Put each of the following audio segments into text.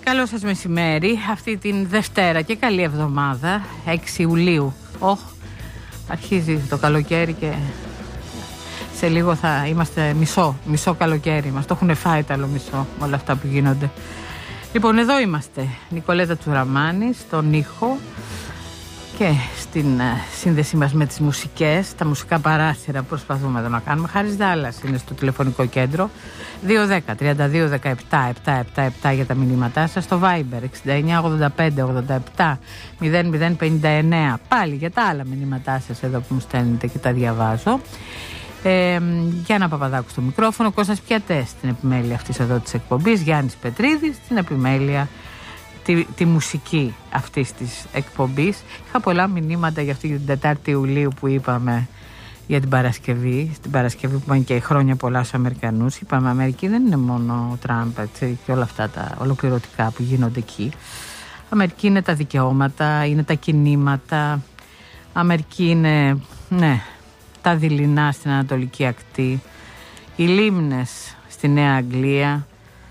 καλό σας μεσημέρι. Αυτή την Δευτέρα και καλή εβδομάδα, 6 Ιουλίου. Αρχίζει το καλοκαίρι και σε λίγο θα είμαστε μισό καλοκαίρι. Μας το έχουν φάει το άλλο μισό όλα αυτά που γίνονται. Λοιπόν, εδώ είμαστε. Νικολέτα Τσουραμάνη στον ήχο και στην σύνδεσή μας με τις μουσικές, τα μουσικά παράθυρα που προσπαθούμε εδώ να κάνουμε. Χάρης Δάλλας είναι στο τηλεφωνικό κέντρο 210-32-17-777 για τα μηνύματά σας. Στο Viber 69-85-87-0059 πάλι για τα άλλα μηνύματά σας εδώ που μου στέλνετε και τα διαβάζω. Γιάννα Παπαδάκου στο μικρόφωνο, Κώστας Πιατές στην επιμέλεια αυτής εδώ της εκπομπής, Γιάννης Πετρίδης στην επιμέλεια τη μουσική αυτής της εκπομπής. Είχα πολλά μηνύματα για αυτή την 4η Ιουλίου που είπαμε για την Παρασκευή. Στην Παρασκευή που είπαν και χρόνια πολλά στους Αμερικανούς. Είπαμε Αμερική δεν είναι μόνο ο Τραμπ, έτσι, και όλα αυτά τα ολοκληρωτικά που γίνονται εκεί. Αμερική είναι τα δικαιώματα, είναι τα κινήματα. Αμερική είναι, ναι, τα δειλινά στην Ανατολική Ακτή, οι λίμνες στη Νέα Αγγλία,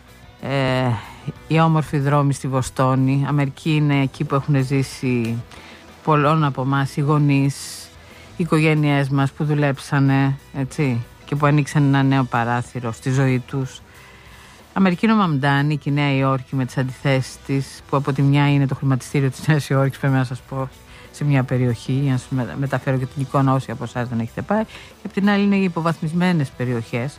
οι όμορφοι δρόμοι στη Βοστόνη. Αμερική είναι εκεί που έχουν ζήσει πολλών από εμάς οι γονείς, οι οικογένειές μας που δουλέψανε, έτσι, και που ανοίξαν ένα νέο παράθυρο στη ζωή τους. Αμερική είναι ο Μαμντάνη και η Νέα Υόρκη με τις αντιθέσεις της, που από τη μια είναι το χρηματιστήριο της Νέας Υόρκης, πρέπει να σας πω, σε μια περιοχή, για να σας μεταφέρω και την εικόνα όσοι από εσάς δεν έχετε πάει, και από την άλλη είναι οι υποβαθμισμένες περιοχές,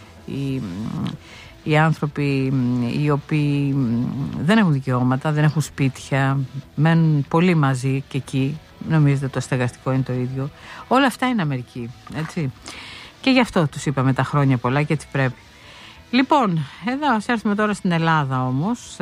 οι άνθρωποι οι οποίοι δεν έχουν δικαιώματα, δεν έχουν σπίτια, μένουν πολύ μαζί και εκεί. Νομίζετε το στεγαστικό είναι το ίδιο. Όλα αυτά είναι Αμερική, έτσι. Και γι' αυτό τους είπαμε τα χρόνια πολλά και έτσι πρέπει. Λοιπόν, εδώ ας έρθουμε τώρα στην Ελλάδα όμως,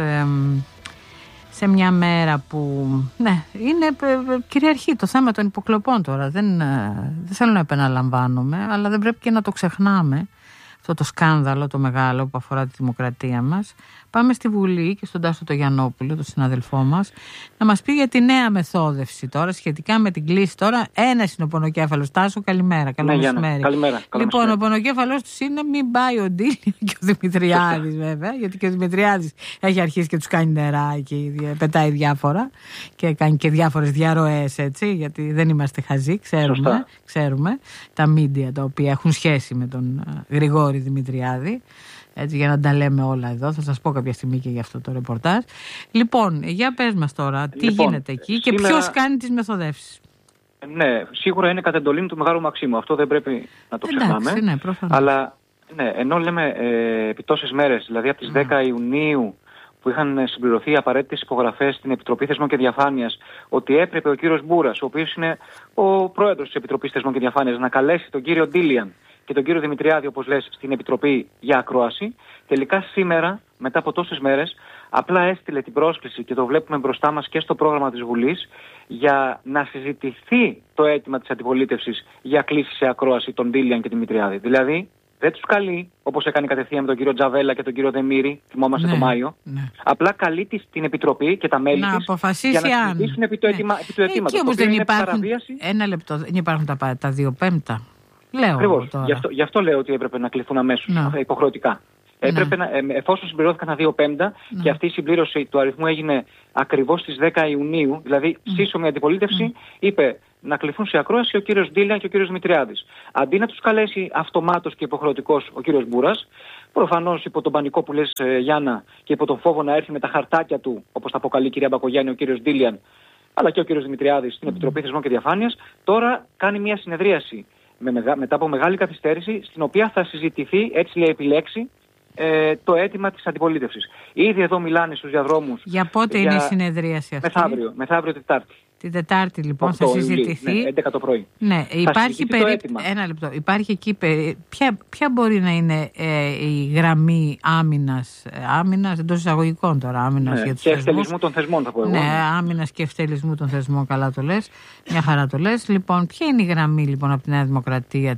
σε μια μέρα που, ναι, είναι κυριαρχεί το θέμα των υποκλοπών τώρα. Δεν θέλω να επαναλαμβάνομαι, αλλά δεν πρέπει και να το ξεχνάμε. Αυτό το σκάνδαλο το μεγάλο που αφορά τη δημοκρατία μας. Πάμε στη Βουλή και στον Τάσο το Γιαννόπουλο, τον συναδελφό μας, να μας πει για τη νέα μεθόδευση τώρα σχετικά με την κλίση. Τώρα ένας είναι ο πονοκέφαλος. Τάσο, καλημέρα. Καλό μεσημέρι. Καλημέρα. Λοιπόν, ο πονοκέφαλος τους είναι μην πάει ο Ντίλιαν και ο Δημητριάδης, βέβαια, γιατί και ο Δημητριάδης έχει αρχίσει και τους κάνει νερά και πετάει διάφορα και κάνει και διάφορες διαρροές, έτσι, γιατί δεν είμαστε χαζοί, ξέρουμε τα μίντια τα οποία έχουν σχέση με τον Γρηγόρη Δημητριάδη. Έτσι, για να τα λέμε όλα εδώ, θα σας πω κάποια στιγμή και για αυτό το ρεπορτάζ. Λοιπόν, για πες μας τώρα, τι γίνεται εκεί και ποιος κάνει τις μεθοδεύσεις. Ναι, σίγουρα είναι κατ' εντολή του Μεγάλου Μαξίμου. Αυτό δεν πρέπει να το ξεχνάμε. Ναι, προφανώς. Αλλά, ναι, ενώ λέμε επί τόσες μέρες, δηλαδή από τις 10 Ιουνίου που είχαν συμπληρωθεί απαραίτητες υπογραφές στην Επιτροπή Θεσμών και Διαφάνειας, ότι έπρεπε ο κύριος Μπούρας, ο οποίος είναι ο πρόεδρος της Επιτροπής Θεσμών και Διαφάνειας, να καλέσει τον κύριο Ντίλιαν και τον κύριο Δημητριάδη, όπως λες, στην Επιτροπή για ακρόαση. Τελικά σήμερα, μετά από τόσες μέρες, απλά έστειλε την πρόσκληση και το βλέπουμε μπροστά μας και στο πρόγραμμα της Βουλής για να συζητηθεί το αίτημα της αντιπολίτευσης για κλήση σε ακρόαση των Ντίλιαν και Δημητριάδη. Δηλαδή, δεν τους καλεί, όπως έκανε κατευθείαν με τον κύριο Τζαβέλα και τον κύριο Δεμήρη, θυμόμαστε το Μάιο. Ναι. Απλά καλεί την Επιτροπή και τα μέλη της για να συζητήσουν επί του αιτήματος. Εκεί όμως δεν υπάρχουν. Ένα λεπτό, δεν υπάρχουν τα 2/5. Ακριβώς. Γι' αυτό λέω ότι έπρεπε να κληθούν αμέσως, υποχρεωτικά. Έπρεπε εφόσον συμπληρώθηκαν τα 2/5 και αυτή η συμπλήρωση του αριθμού έγινε ακριβώς στις 10 Ιουνίου, δηλαδή σύσσωμη αντιπολίτευση, είπε να κληθούν σε ακρόαση ο κύριος Ντίλιαν και ο κύριος Δημητριάδης. Αντί να τους καλέσει αυτομάτως και υποχρεωτικός ο κύριος Μπούρας, προφανώς υπό τον πανικό που λες, Γιάννα, και υπό τον φόβο να έρθει με τα χαρτάκια του, όπως τα αποκαλεί η κυρία Μπακογιάννη, ο κύριος Ντίλιαν, αλλά και ο κύριος Δημητριάδης στην Επιτροπή Θεσμών και Διαφάνειας, τώρα κάνει μια συνεδρίαση μετά από μεγάλη καθυστέρηση, στην οποία θα συζητηθεί, έτσι λέει επιλέξει, το αίτημα της αντιπολίτευσης. Ήδη εδώ μιλάνε στους διαδρόμους. Για πότε είναι η συνεδρίαση αυτή? Μεθαύριο Τετάρτη. Την Τετάρτη λοιπόν θα συζητηθεί. Ναι, 11 το πρωί. Ναι, υπάρχει ένα λεπτό. Υπάρχει εκεί ποια μπορεί να είναι η γραμμή άμυνας εντός εισαγωγικών τώρα, άμυνας για τους και ευτελισμού των θεσμών θα πω εγώ. Ναι, άμυνας και ευτελισμού των θεσμών, καλά το λες. Μια χαρά το λες. Λοιπόν, ποια είναι η γραμμή λοιπόν από τη Νέα Δημοκρατία,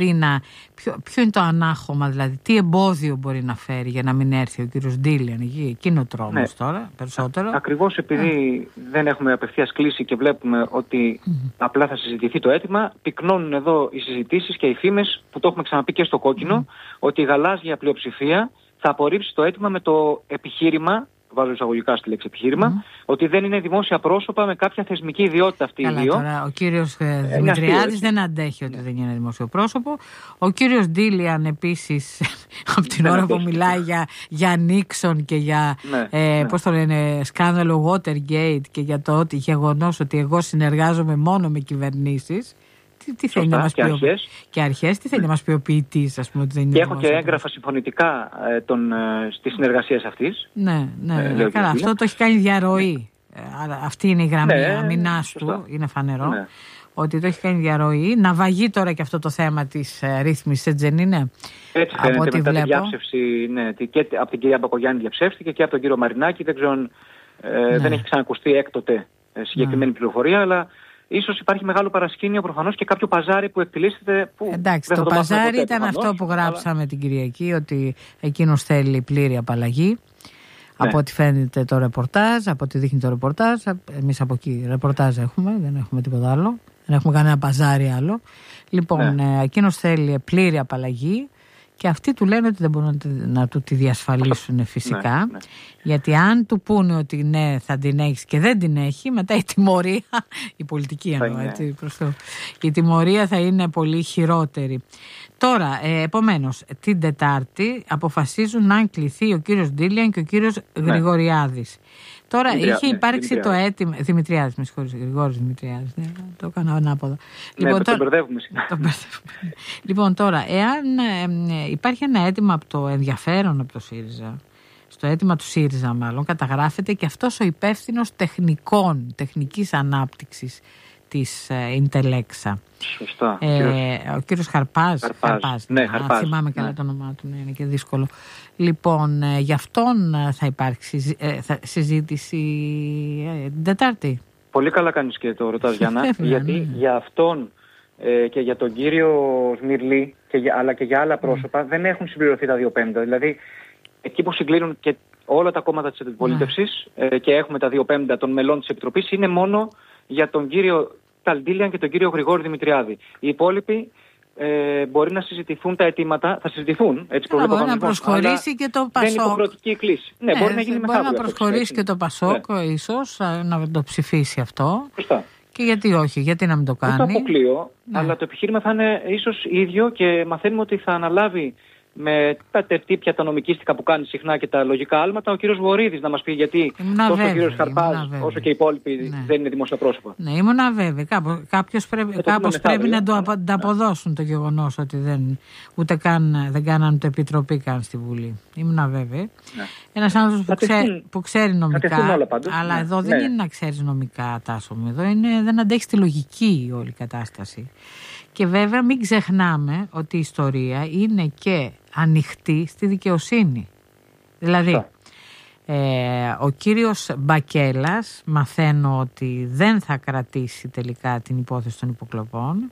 ποιο είναι το ανάχωμα, δηλαδή τι εμπόδιο μπορεί να φέρει για να μην έρθει ο κύριος Ντίλιαν εκεί, εκείνο ο τρόμος τώρα, περισσότερο. Ακριβώς επειδή δεν έχουμε απευθείας κλείσει και βλέπουμε ότι απλά θα συζητηθεί το αίτημα, πυκνώνουν εδώ οι συζητήσεις και οι φήμες που το έχουμε ξαναπεί και στο κόκκινο, ότι η γαλάζια πλειοψηφία θα απορρίψει το αίτημα με το επιχείρημα βάζω εισαγωγικά στη λέξη επιχείρημα, ότι δεν είναι δημόσια πρόσωπα με κάποια θεσμική ιδιότητα αυτοί οι δύο. Τώρα, ο κύριος Δημητριάδης δεν αντέχει ότι δεν είναι δημόσιο πρόσωπο. Ο κύριος Ντίλιαν επίσης, από την ώρα που μιλάει για Νίξον και για πώς το λένε, σκάνδαλο Watergate και για το γεγονός ότι εγώ συνεργάζομαι μόνο με κυβερνήσεις. Τι θέλει να μας πει και αρχές, τι θέλει να μας πει ο ποιητής, ας πούμε, ότι δεν είναι. Και έχω και έγγραφα συμφωνητικά στις συνεργασίες αυτής. Ναι, καλά, αυτό το έχει κάνει διαρροή. Αυτή είναι η γραμμή αμυνάς του, είναι φανερό. Ναι. Ότι το έχει κάνει διαρροή. Να βαγεί τώρα και αυτό το θέμα της ρύθμισης, έτσι δεν είναι? Έτσι φαίνεται, μετά τη διάψευση, και από την κυρία Μπακογιάννη διαψεύστηκε και από τον κύριο Μαρινάκη. Δεν ξέρω, δεν έχει ξανακουστεί έκτοτε συγκεκριμένη πληροφορία, αλλά ίσως υπάρχει μεγάλο παρασκήνιο προφανώς και κάποιο παζάρι που εκτελήσεται. Εντάξει, το παζάρι ήταν αυτό που γράψαμε την Κυριακή, ότι εκείνος θέλει πλήρη απαλλαγή. Από ό,τι φαίνεται το ρεπορτάζ, από ό,τι δείχνει το ρεπορτάζ. Εμείς από εκεί ρεπορτάζ έχουμε, δεν έχουμε τίποτα άλλο. Δεν έχουμε κανένα παζάρι άλλο. Λοιπόν, εκείνος θέλει πλήρη απαλλαγή. Και αυτοί του λένε ότι δεν μπορούν να του τη διασφαλίσουν φυσικά. Γιατί αν του πούνε ότι ναι, θα την έχεις και δεν την έχει, μετά η τιμωρία, η πολιτική εννοώ, έτσι, η τιμωρία θα είναι πολύ χειρότερη. Τώρα, επομένως, την Τετάρτη αποφασίζουν αν κληθεί ο κύριος Ντίλιαν και ο κύριος Γρηγοριάδης. Τώρα είχε υπάρξει το αίτημα. Δημητριάδης, με συγχωρείτε, Γρηγόρης Δημητριάδης. Το έκανα ανάποδα. Λοιπόν, τον μπερδεύουμε. Λοιπόν, τώρα, εάν υπάρχει ένα αίτημα από το ενδιαφέρον από το ΣΥΡΙΖΑ, στο αίτημα του ΣΥΡΙΖΑ μάλλον, καταγράφεται και αυτός ο υπεύθυνος τεχνικής ανάπτυξης της Ιντελέξα. Σωστά. Ο κύριος Χαρπάς. Ναι, Χαρπάς. Θυμάμαι καλά το όνομά του, είναι και δύσκολο. Λοιπόν, γι' αυτόν θα υπάρξει συζήτηση την Τετάρτη. Πολύ καλά κάνεις και το ρωτάς, Γιάννα, γιατί για αυτόν και για τον κύριο Σμυρλή αλλά και για άλλα πρόσωπα δεν έχουν συμπληρωθεί τα 2/5. Δηλαδή, εκεί που συγκλίνουν και όλα τα κόμματα της αντιπολίτευσης και έχουμε τα 2/5 των μελών της Επιτροπής, είναι μόνο για τον κύριο Ντίλιαν και τον κύριο Γρηγόρη Δημητριάδη. Οι υπόλοιποι μπορεί να συζητηθούν τα αιτήματα, θα συζητηθούν. Έτσι μπορεί να προσχωρήσει και το Πασόκ. Δεν είναι υποχρεωτική κλίση. Ναι, μπορεί να γίνει μπορεί να προσχωρήσει και το Πασόκ, ίσως, να το ψηφίσει αυτό. Σωστά. Και γιατί όχι, γιατί να μην το κάνει. Δεν το αποκλείω, αλλά το επιχείρημα θα είναι ίσως ίδιο και μαθαίνουμε ότι θα αναλάβει με τα τερτύπια, τα νομικίστικα που κάνει συχνά και τα λογικά άλματα, ο κύριος Βορίδης να μας πει γιατί τόσο ο κύριος Χαρπάς όσο και οι υπόλοιποι δεν είναι δημόσια πρόσωπα. Ναι, ήμουν αβέβαιη. Κάπως πρέπει να το αποδώσουν το γεγονός ότι δεν κάνανε το επιτροπή καν στη Βουλή. Ήμουν αβέβαιη. Ένας άνθρωπος που ξέρει νομικά, αλλά εδώ δεν είναι να ξέρεις νομικά, Τάσο μου. Εδώ δεν αντέχει τη λογική όλη η κατάσταση. Και βέβαια μην ξεχνάμε ότι η ιστορία είναι και ανοιχτή στη δικαιοσύνη. Δηλαδή, ο κύριος Μπακέλας, μαθαίνω ότι δεν θα κρατήσει τελικά την υπόθεση των υποκλοπών.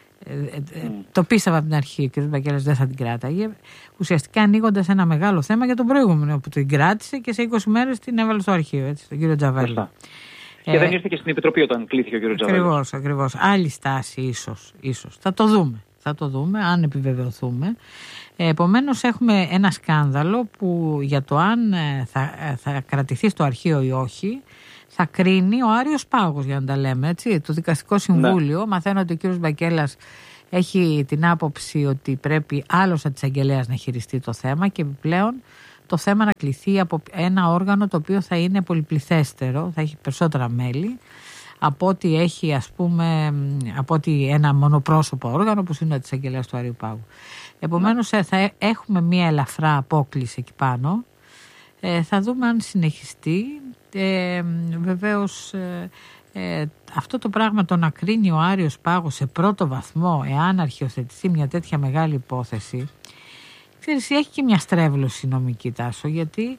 Το πίστευα από την αρχή, ο κύριος Μπακέλας δεν θα την κράταγε. Ουσιαστικά ανοίγοντας ένα μεγάλο θέμα για τον προηγούμενο που την κράτησε και σε 20 μέρες την έβαλε στο αρχείο, έτσι, τον κύριο Τζαβέλη. Και δεν ήρθε και στην Επιτροπή όταν κλήθηκε ο κ. Τζαβέλη. Ακριβώς. Άλλη στάση ίσως. Θα το δούμε αν επιβεβαιωθούμε. Επομένως έχουμε ένα σκάνδαλο που για το αν θα κρατηθεί στο αρχείο ή όχι θα κρίνει ο Άριος Πάγος, για να τα λέμε έτσι. Το Δικαστικό Συμβούλιο. Μαθαίνω ότι ο κ. Μπακέλας έχει την άποψη ότι πρέπει άλλος αντισαγγελέας να χειριστεί το θέμα και επιπλέον το θέμα να κληθεί από ένα όργανο το οποίο θα είναι πολυπληθέστερο, θα έχει περισσότερα μέλη από ότι έχει, ας πούμε, από ότι ένα μονοπρόσωπο όργανο που είναι της αγγελέας του Αρείου Πάγου. Επομένως θα έχουμε μια ελαφρά απόκλιση εκεί πάνω. Θα δούμε αν συνεχιστεί. Βεβαίως αυτό το πράγμα το να κρίνει ο Άριος Πάγος σε πρώτο βαθμό εάν αρχιοθετηθεί μια τέτοια μεγάλη υπόθεση, ξέρεις, έχει και μια στρέβλωση νομική, Τάσο, γιατί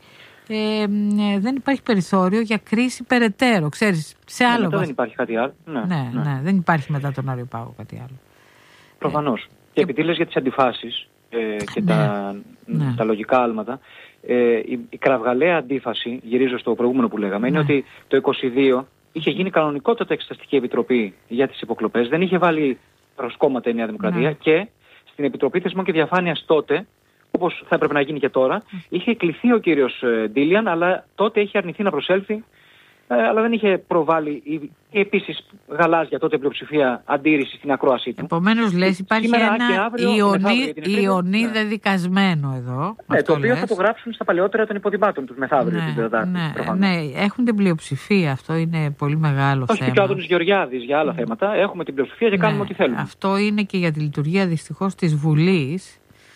δεν υπάρχει περιθώριο για κρίση περαιτέρω, ξέρεις, σε άλλο βαθμό. Δεν υπάρχει κάτι άλλο. Ναι, δεν υπάρχει μετά τον Άριο Πάγο κάτι άλλο. Προφανώς. Και επειδή λες για τις αντιφάσεις και τα λογικά άλματα, η κραυγαλαία αντίφαση, γυρίζω στο προηγούμενο που λέγαμε, είναι ότι το 22 είχε γίνει κανονικότατα εξεταστική επιτροπή για τις υποκλοπές, δεν είχε βάλει προσκόμματα η Νέα Δημοκρατία και στην Επιτροπή Θεσμών και Διαφάνειας τότε, όπως θα έπρεπε να γίνει και τώρα. Είχε κληθεί ο κύριος Ντίλιαν, αλλά τότε είχε αρνηθεί να προσέλθει, αλλά δεν είχε προβάλει η επίσης γαλάζια τότε πλειοψηφία αντίρρηση στην ακρόασή του. Επομένως, λες, υπάρχει ένα ιονί δεδικασμένο εδώ. Ναι, το οποίο θα το γράψουν στα παλαιότερα των υποδημάτων τους μεθαύριο. Ναι, έχουν την πλειοψηφία. Αυτό είναι πολύ μεγάλο θέμα. Όχι και ο Άδωνης Γεωργιάδης για άλλα θέματα. Έχουμε την πλειοψηφία και κάνουμε ό,τι θέλουμε. Αυτό είναι και για τη λειτουργία δυστυχώς της Βουλής.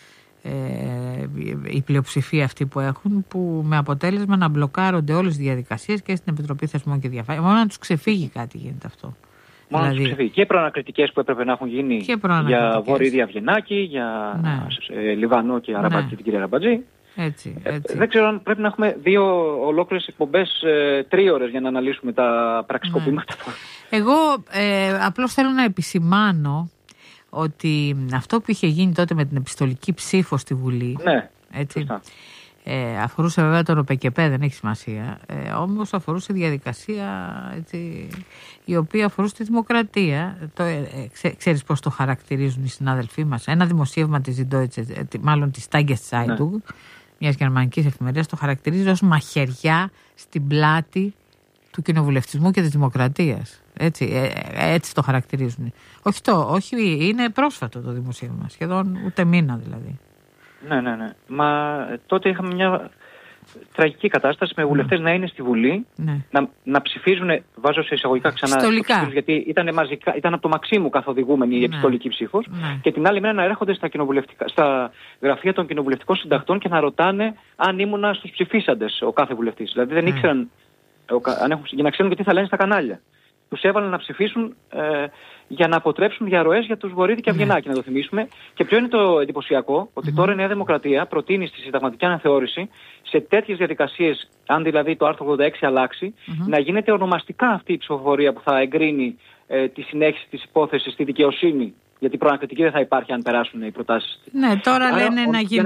Η πλειοψηφία αυτή που έχουν, που με αποτέλεσμα να μπλοκάρονται όλες οι διαδικασίες και στην Επιτροπή Θεσμών και Διαφάνειας. Μόνο να τους ξεφύγει κάτι γίνεται αυτό. Μόνο δηλαδή, να τους ξεφύγει. Και προανακριτικές που έπρεπε να έχουν γίνει για Βορρή Βιεννάκη, για Λιβανό και Αραμπάτζη και την κυρία Αραμπάτζη. Έτσι. Δεν ξέρω αν πρέπει να έχουμε 2 ολόκληρες εκπομπές 3 ώρες για να αναλύσουμε τα πραξικοπήματα. Εγώ απλώς θέλω να επισημάνω ότι αυτό που είχε γίνει τότε με την επιστολική ψήφο στη Βουλή, έτσι, αφορούσε βέβαια τον ΟΠΕΚΕΠΕ, δεν έχει σημασία, όμως αφορούσε διαδικασία, έτσι, η οποία αφορούσε τη δημοκρατία. Ξέρεις πώς το χαρακτηρίζουν οι συνάδελφοί μας? Ένα δημοσίευμα της μάλλον της Tageszeitung, μιας γερμανικής εφημερίδας, το χαρακτηρίζει ως μαχαιριά στην πλάτη του κοινοβουλευτισμού και της δημοκρατίας. Έτσι το χαρακτηρίζουν. Όχι, είναι πρόσφατο το δημοσίευμα, σχεδόν ούτε μήνα δηλαδή. Ναι. Μα τότε είχαμε μια τραγική κατάσταση με βουλευτές να είναι στη Βουλή, να ψηφίζουν, βάζω σε εισαγωγικά ξανά, γιατί ήταν από το Μαξίμου καθοδηγούμενη η επιστολική ψήφος, και την άλλη μέρα να έρχονται στα γραφεία των κοινοβουλευτικών συντακτών και να ρωτάνε αν ήμουνα στους ψηφίσαντες ο κάθε βουλευτής. Δηλαδή δεν ήξεραν, για να ξέρουν και τι θα λένε στα κανάλια. Τους έβαλαν να ψηφίσουν για να αποτρέψουν διαρροές για τους Βορύδη και Αυγενάκη, να το θυμίσουμε. Και ποιο είναι το εντυπωσιακό? Ότι τώρα η Νέα Δημοκρατία προτείνει στη συνταγματική αναθεώρηση σε τέτοιες διαδικασίες, αν δηλαδή το άρθρο 86 αλλάξει, να γίνεται ονομαστικά αυτή η ψηφοφορία που θα εγκρίνει τη συνέχιση της υπόθεσης στη δικαιοσύνη. Γιατί προανακριτική δεν θα υπάρχει αν περάσουν οι προτάσεις. Ναι, τώρα λένε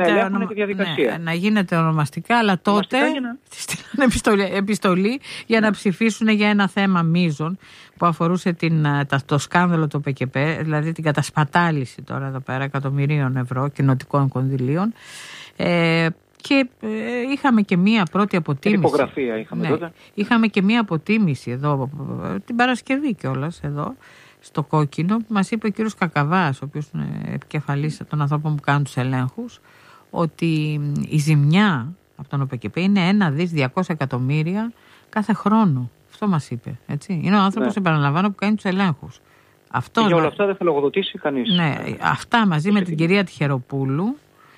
να γίνεται ονομαστικά, αλλά τότε στείλανε επιστολή για να ψηφίσουν για ένα θέμα μείζων που αφορούσε το σκάνδαλο του ΟΠΕΚΕΠΕ, δηλαδή την κατασπατάληση τώρα εδώ πέρα εκατομμυρίων ευρώ κοινοτικών κονδυλίων. Και είχαμε και μία πρώτη αποτίμηση. Τυπογραφία είχαμε τότε. Είχαμε και μία αποτίμηση εδώ, την Παρασκευή κιόλας εδώ, στο Κόκκινο, που μας είπε ο κύριος Κακαβάς, ο οποίος είναι επικεφαλής των ανθρώπων που κάνουν τους ελέγχους, ότι η ζημιά από τον ΟΠΕΚΕΠΕ είναι 1,2 εκατομμύρια κάθε χρόνο. Αυτό μας είπε. Έτσι. Είναι ο άνθρωπος, επαναλαμβάνω, που κάνει τους ελέγχους. Και για όλα αυτά δεν θα λογοδοτήσει κανείς. Ναι, αυτά μαζί με την κυρία Τιχεροπούλου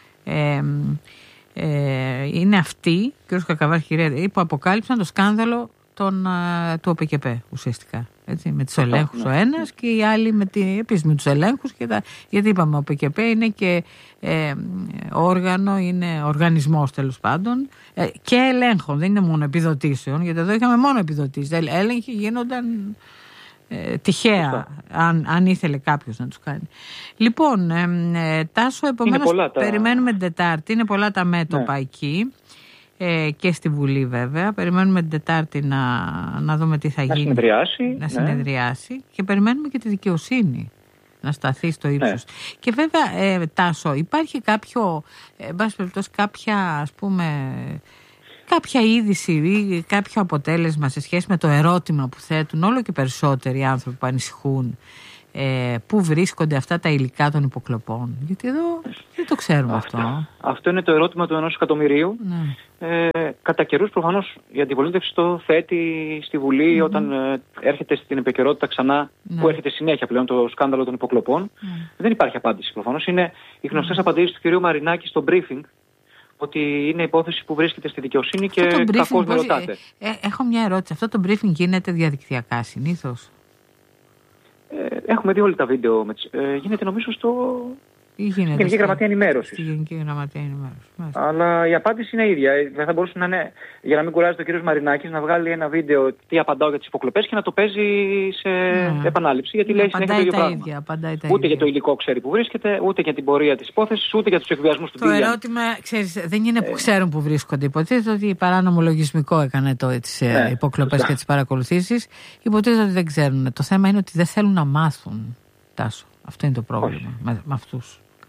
είναι αυτοί, ο κ. Κακαβάς, που αποκάλυψαν το σκάνδαλο του ΟΠΕΚΕΠΕ ουσιαστικά. Έτσι, με τους ελέγχους ο ένας και οι άλλοι επίσης με τους ελέγχους, γιατί είπαμε ο ΟΠΕΚΕΠΕ είναι και όργανο, είναι οργανισμός τέλος πάντων και ελέγχων, δεν είναι μόνο επιδοτήσεων, γιατί εδώ είχαμε μόνο επιδοτήσεις. Έλεγχοι γίνονταν τυχαία, αν ήθελε κάποιος να τους κάνει. Λοιπόν, Τάσο, επομένως περιμένουμε την Τετάρτη, είναι πολλά τα μέτωπα εκεί. Και στη Βουλή βέβαια. Περιμένουμε την Τετάρτη να δούμε τι θα γίνει. Να συνεδριάσει. Και περιμένουμε και τη δικαιοσύνη να σταθεί στο ύψος. Και βέβαια, Τάσο, υπάρχει κάποιο, εν πάση περιπτώσει, κάποια είδηση ή κάποιο αποτέλεσμα σε σχέση με το ερώτημα που θέτουν όλο και περισσότεροι άνθρωποι που ανησυχούν, πού βρίσκονται αυτά τα υλικά των υποκλοπών? Γιατί εδώ δεν το ξέρουμε αυτό. Αυτό είναι το ερώτημα του 1 εκατομμυρίου. Κατά καιρούς προφανώς η αντιπολίτευση το θέτει στη Βουλή όταν έρχεται στην επικαιρότητα ξανά, που έρχεται συνέχεια πλέον, το σκάνδαλο των υποκλοπών. Δεν υπάρχει απάντηση προφανώς. Είναι οι γνωστές απαντήσεις του κυρίου Μαρινάκη στο briefing, ότι είναι υπόθεση που βρίσκεται στη δικαιοσύνη και κακώς με ρωτάτε. Έχω μια ερώτηση. Αυτό το briefing γίνεται διαδικτυακά συνήθως? Έχουμε δει όλα τα βίντεο. Γίνεται νομίζω στη Γενική Γραμματεία Ενημέρωσης. Στη Γενική Γραμματεία Ενημέρωσης. Αλλά η απάντηση είναι ίδια. Δεν θα μπορούσε να είναι, για να μην κουράζεται ο κύριος Μαρινάκης, να βγάλει ένα βίντεο τι απαντάω για τις υποκλοπές και να το παίζει σε επανάληψη. Γιατί λέει συνέχεια το ίδιο πράγμα. Ούτε για το υλικό ξέρει που βρίσκεται, ούτε για την πορεία της υπόθεσης, ούτε για τους εκβιασμούς του Ντίλιαν. Το ερώτημα, ξέρεις, δεν είναι που ξέρουν που βρίσκονται. Υποτίθεται ότι παράνομο λογισμικό έκανε τις υποκλοπές και τις παρακολουθήσεις. Υποτίθεται ότι δεν ξέρουν. Το θέμα είναι ότι δεν θέλουν να μάθουν, Τάσο. Αυτό είναι το πρόβλημα με αυτούς.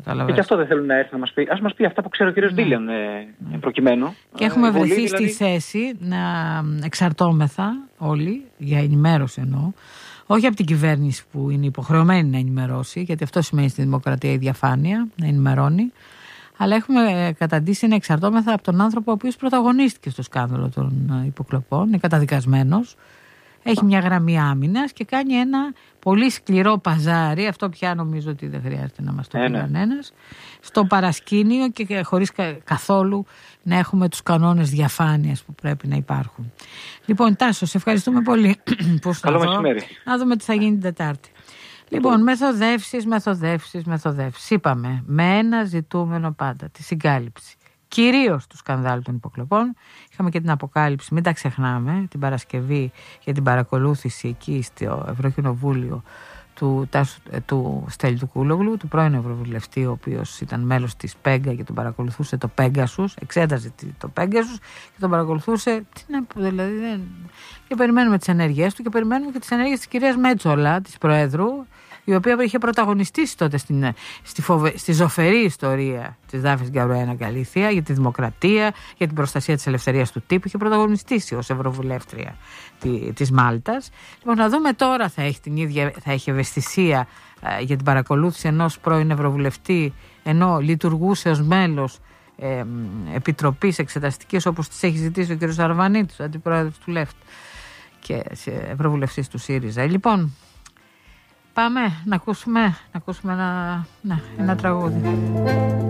Και αυτό δεν θέλουν να έρθει να μας πει. Ας μας πει αυτά που ξέρει ο κύριος Ντίλιαν προκειμένου. Και έχουμε βρεθεί στη θέση να εξαρτώμεθα όλοι, για ενημέρωση εννοώ, όχι από την κυβέρνηση που είναι υποχρεωμένη να ενημερώσει, γιατί αυτό σημαίνει στη δημοκρατία η διαφάνεια, να ενημερώνει, αλλά έχουμε καταντήσει να εξαρτώμεθα από τον άνθρωπο ο οποίος πρωταγωνίστηκε στο σκάνδαλο των υποκλοπών, είναι καταδικασμένος, έχει μια γραμμή άμυνας και κάνει ένα πολύ σκληρό παζάρι, αυτό πια νομίζω ότι δεν χρειάζεται να μας το πει κανένας, στο παρασκήνιο και χωρίς καθόλου να έχουμε τους κανόνες διαφάνειας που πρέπει να υπάρχουν. Λοιπόν, Τάσο, σε ευχαριστούμε πολύ που ήρθατε. Καλό μεσημέρι. Να δούμε τι θα γίνει την Τετάρτη. Λοιπόν, μεθοδεύσεις. Είπαμε, με ένα ζητούμενο πάντα, τη συγκάλυψη. Κυρίως του σκανδάλου των υποκλοπών. Είχαμε και την αποκάλυψη, μην τα ξεχνάμε, την Παρασκευή για την παρακολούθηση εκεί στο Ευρωκοινοβούλιο του Στέλιου του Κούλογλου, του πρώην Ευρωβουλευτή, ο οποίος ήταν μέλος της Πέγκα και τον παρακολουθούσε το Πέγκασους, εξέταζε το Πέγκασους και τον παρακολουθούσε. Και περιμένουμε τις ενέργειές του και περιμένουμε και τις ενέργειες της κυρίας Μέτσολα, της Προέδρου, η οποία είχε πρωταγωνιστήσει τότε στη ζωφερή ιστορία της Δάφνης Γκαρουένα Γκαλίθια για τη δημοκρατία, για την προστασία της ελευθερίας του τύπου. Είχε πρωταγωνιστήσει ως Ευρωβουλεύτρια της Μάλτας. Λοιπόν, να δούμε τώρα θα έχει ευαισθησία για την παρακολούθηση ενός πρώην Ευρωβουλευτή, ενώ λειτουργούσε ως μέλος επιτροπής εξεταστικής, όπως της έχει ζητήσει ο κ. Αρβανίτης, ο αντιπρόεδρος του ΛΕΦΤ και ευρωβουλευτής του ΣΥΡΙΖΑ. Λοιπόν, πάμε να ακούσουμε ένα τραγούδι.